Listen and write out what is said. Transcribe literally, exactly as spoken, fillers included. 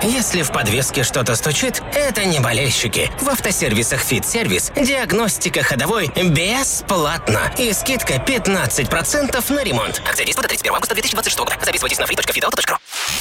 Если в подвеске что-то стучит, это не болельщики. В автосервисах «Фит-сервис» диагностика ходовой бесплатно. И скидка пятнадцать процентов на ремонт. Акция действует до тридцать первого августа две тысячи двадцать шестого года. Записывайтесь на фри точка фит авто точка ру.